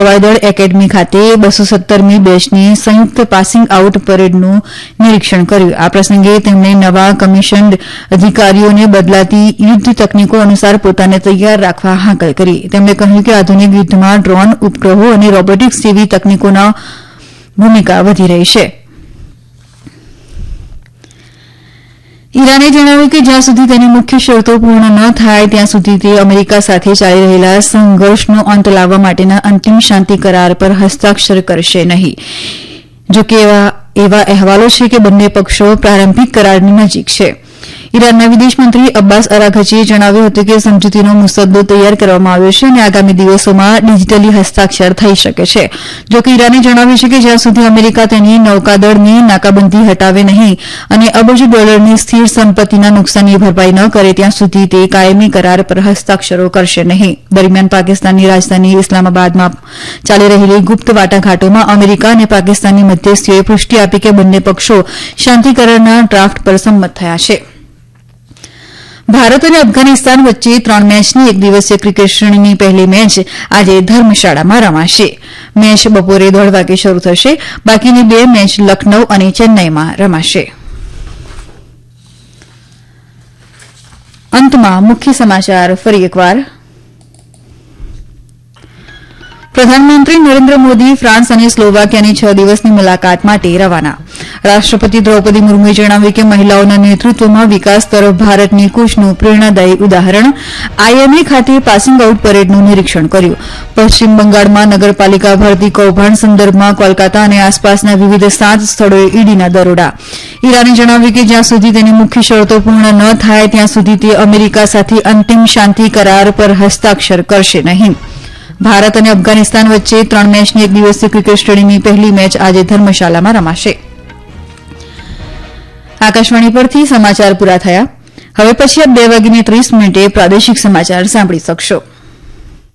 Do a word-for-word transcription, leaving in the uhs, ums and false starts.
હવાઈદળ academy ખાતે બસો સત્તરમી બેચની સંયુક્ત પાસિંગ આઉટ પરેડનું નિરીક્ષણ કર્યું. આ પ્રસંગે તેમણે નવા કમિશન્ડ અધિકારીઓને બદલાતી યુદ્ધ તકનીકો અનુસાર પોતાને તૈયાર રાખવા હાકલ કરી. તેમણે કહ્યું કે આધુનિક યુદ્ધમાં ડ્રોન, ઉપગ્રહો અને રોબોટિક્સ જેવી તકનીકોની ભૂમિકા વધી રહી છે. ઈરાને જણાવ્યું કે જ્યાં સુધી તેની મુખ્ય શરતો પૂર્ણ ન થાય ત્યાં સુધી તે અમેરિકા સાથે ચાલી રહેલા સંઘર્ષનો અંત લાવવા માટેના અંતિમ શાંતિ કરાર પર હસ્તાક્ષર કરશે નહીં. જોકે એવા અહેવાલો છે કે બંને પક્ષો પ્રારંભિક કરારની નજીક છે. ઈરાનના વિદેશમંત્રી અબ્બાસ અરાઘચીએ જણાવ્યું હતું કે સમજૂતીનો મુસદ્દો તૈયાર કરવામાં આવ્યો છે અને આગામી દિવસોમાં ડિજીટલી હસ્તાક્ષર થઈ શકે છે. જોકે ઈરાને જણાવ્યું છે કે જ્યાં સુધી અમેરિકા તેની નૌકાદળની નાકાબંધી હટાવે નહીં અને અબજો ડોલરની સ્થિર સંપત્તિના નુકસાનની ભરપાઈ ન કરે ત્યાં સુધી તે કાયમી કરાર પર હસ્તાક્ષરો કરશે નહીં. દરમિયાન પાકિસ્તાનની રાજધાની ઇસ્લામાબાદમાં ચાલી રહેલી ગુપ્ત વાટાઘાટોમાં અમેરિકા અને પાકિસ્તાનની મધ્યસ્થીઓએ પુષ્ટિ આપી કે બંને પક્ષો શાંતિ કરારના ડ્રાફ્ટ પર સંમત થયા છે. ભારત અને અફઘાનિસ્તાન વચ્ચે ત્રણ મેચની એક દિવસીય ક્રિકેટ શ્રેણીની પહેલી મેચ આજે ધર્મશાળામાં રમાશે. મેચ બપોરે દોઢ વાગે શરૂ થશે. બાકીની બે મેચ લખનૌ અને ચેન્નાઈમાં રમાશે. અંતમાં મુખ્ય સમાચાર ફરી એકવાર. પ્રધાનમંત્રી નરેન્દ્ર મોદી ફ્રાન્સ અને સ્લોવાકિયાની છ દિવસની મુલાકાત માટે રવાના. રાષ્ટ્રપતિ દ્રૌપદી મુર્મુએ જણાવ્યું કે મહિલાઓના નેતૃત્વમાં વિકાસ તરફ ભારતની કૂચનું પ્રેરણાદાયી ઉદાહરણ. આઈએમએ ખાતે પાસિંગ આઉટ પરેડનું નિરીક્ષણ કર્યું. પશ્ચિમ બંગાળમાં નગરપાલિકા ભરતી કૌભાંડ સંદર્ભમાં કોલકાતા અને આસપાસના વિવિધ સાત સ્થળોએ ઈડીના દરોડા. ઈરાને જણાવ્યું કે જ્યાં સુધી તેની મુખ્ય શરતો પૂર્ણ ન થાય ત્યાં સુધી તે અમેરિકા સાથે અંતિમ શાંતિ કરાર પર હસ્તાક્ષર કરશે નહીં. ભારત અને અફઘાનિસ્તાન વચ્ચે ત્રણ મેચની એક દિવસીય ક્રિકેટ શ્રેણીની પહેલી મેચ આજે ધર્મશાળામાં રમાશે. આકાશવાણી પરથી સમાચાર પૂરા થયા. હવે પછી બે વાગીને ત્રીસ મિનિટે પ્રાદેશિક સમાચાર સાંભળી શકશો.